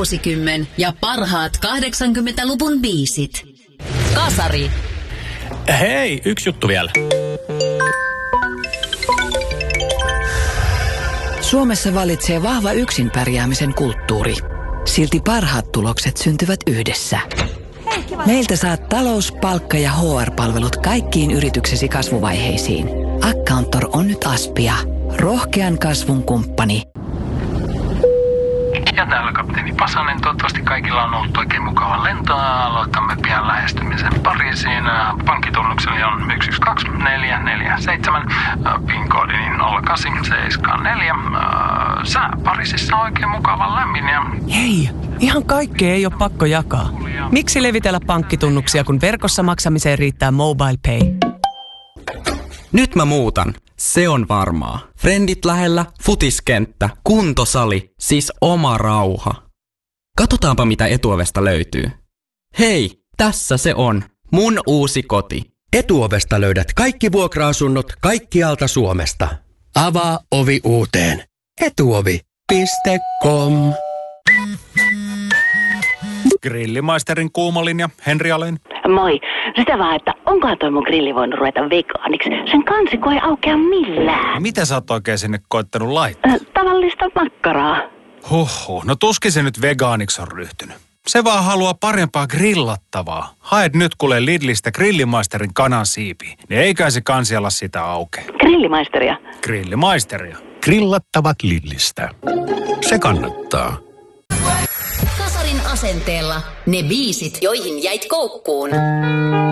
vuosikymmen ja parhaat 80-luvun biisit. Kasari. Hei, yksi juttu vielä. Suomessa vallitsee vahva yksin pärjäämisen kulttuuri. Silti parhaat tulokset syntyvät yhdessä. Meiltä saat talous-, palkka- ja HR-palvelut kaikkiin yrityksesi kasvuvaiheisiin. Accountor on nyt Aspia. Rohkean kasvun kumppani. Ja täällä kapteeni Pasanen. Toivottavasti kaikilla on ollut oikein mukava lento. Aloitamme pian lähestymisen Pariisiin. Pankkitunnukseni on 112447. PIN-koodini 0874. Sää Pariisissa on oikein mukava lämmin. Hei, ihan kaikkea ei ole pakko jakaa. Miksi levitellä pankkitunnuksia, kun verkossa maksamiseen riittää MobilePay? Nyt mä muutan. Se on varmaa. Frendit lähellä, futiskenttä, kuntosali, siis oma rauha. Katsotaanpa mitä Etuovesta löytyy. Hei, tässä se on. Mun uusi koti. Etuovesta löydät kaikki vuokra-asunnot kaikkialta Suomesta. Avaa ovi uuteen. Etuovi.com. Grillimaisterin kuumalinja, Henri Alén. Moi. Sitä vaan, että onkohan toi mun grilli voinut ruveta vegaaniksi. Sen kansi ei aukea millään. Mitä sä oot oikein sinne koittanut laittaa? Tavallista makkaraa. Huhhuh, no tuskin se nyt vegaaniksi on ryhtynyt. Se vaan haluaa parempaa grillattavaa. Haet nyt kuule Lidlistä Grillimaisterin kanansiipiä. Niin eikä se kansi ala sitä aukea. Grillimaisteria. Grillimaisteria. Grillattavat Lidlistä. Se kannattaa. Kasarin asenteella ne biisit, joihin jäit koukkuun.